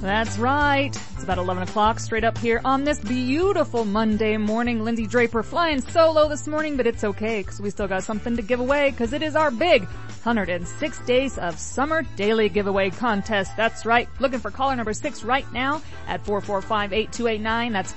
That's right. It's about 11 o'clock straight up here on this beautiful Monday morning. Lindsay Draper flying solo this morning, but it's okay because we still got something to give away because it is our big 106 Days of Summer Daily Giveaway Contest. That's right. Looking for caller number 6 right now at 445-8289. That's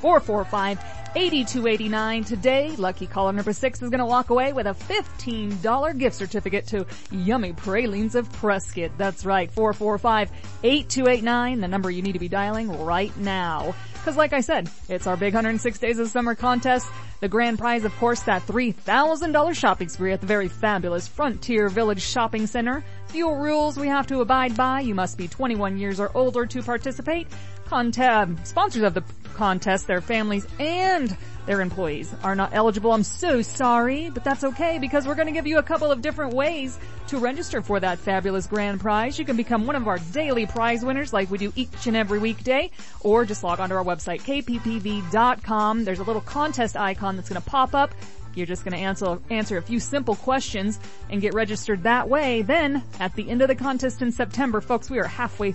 445-8289. Today, lucky caller number 6 is going to walk away with a $15 gift certificate to Yummy Pralines of Prescott. That's right. 445-8289, the number you need to be dialing right now. Because like I said, it's our big 106 Days of Summer contest. The grand prize, of course, that $3,000 shopping spree at the very fabulous Frontier Village Shopping Center. Few rules we have to abide by. You must be 21 years or older to participate. Sponsors of the contest, their families, and their employees are not eligible. I'm so sorry, but that's okay because we're going to give you a couple of different ways to register for that fabulous grand prize. You can become one of our daily prize winners like we do each and every weekday, or just log onto our website, kppv.com. There's a little contest icon that's going to pop up. You're just going to answer a few simple questions and get registered that way. Then, at the end of the contest in September, folks, we are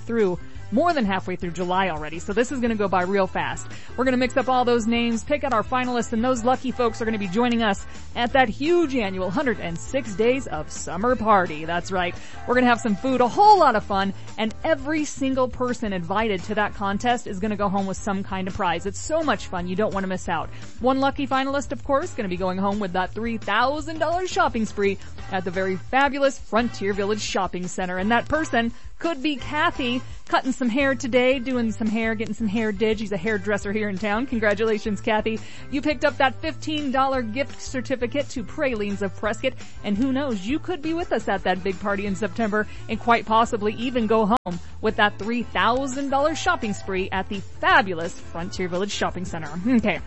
more than halfway through July already, so this is going to go by real fast. We're going to mix up all those names, pick out our finalists, and those lucky folks are going to be joining us at that huge annual 106 Days of Summer Party. That's right. We're going to have some food, a whole lot of fun, and every single person invited to that contest is going to go home with some kind of prize. It's so much fun. You don't want to miss out. One lucky finalist, of course, going to be going home with that $3,000 shopping spree at the very fabulous Frontier Village Shopping Center. And that person could be Kathy, cutting some hair today, doing some hair, getting some hair did. She's a hairdresser here in town. Congratulations, Kathy. You picked up that $15 gift certificate to Pralines of Prescott. And who knows, you could be with us at that big party in September and quite possibly even go home with that $3,000 shopping spree at the fabulous Frontier Village Shopping Center. Okay.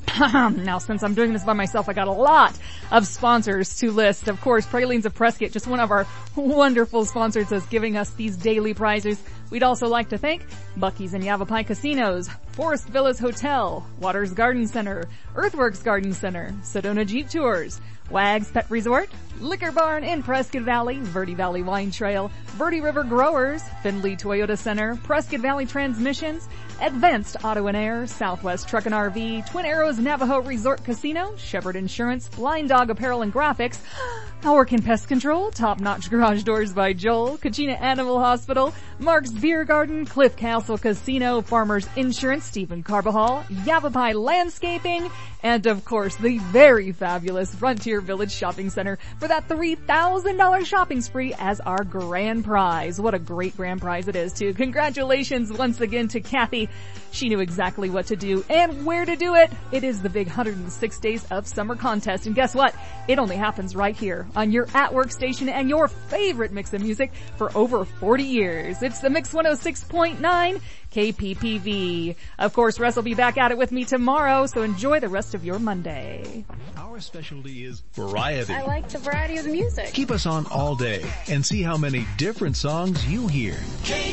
Now, since I'm doing this by myself, I got a lot of sponsors to list. Of course, Pralines of Prescott, just one of our wonderful sponsors that's giving us these daily prizes. We'd also like to thank Buc-ee's and Yavapai Casinos, Forest Villas Hotel, Waters Garden Center, Earthworks Garden Center, Sedona Jeep Tours, Wags Pet Resort, Liquor Barn in Prescott Valley, Verde Valley Wine Trail, Verde River Growers, Findlay Toyota Center, Prescott Valley Transmissions, Advanced Auto and Air, Southwest Truck and RV, Twin Arrows Navajo Resort Casino, Shepherd Insurance, Blind Dog Apparel and Graphics, Orkin Pest Control, Top Notch Garage Doors by Joel, Kachina Animal Hospital, Mark's Beer Garden, Cliff Castle Casino, Farmers Insurance, Stephen Carbajal, Yavapai Landscaping, and of course the very fabulous Frontier Village Shopping Center for that $3,000 shopping spree as our grand prize. What a great grand prize it is too. Congratulations once again to Kathy. She knew exactly what to do and where to do it. It is the big 106 Days of Summer contest. And guess what? It only happens right here on your at-work station and your favorite mix of music for over 40 years. It's the Mix 106.9 KPPV. Of course, Russ will be back at it with me tomorrow, so enjoy the rest of your Monday. Our specialty is variety. I like the variety of the music. Keep us on all day and see how many different songs you hear.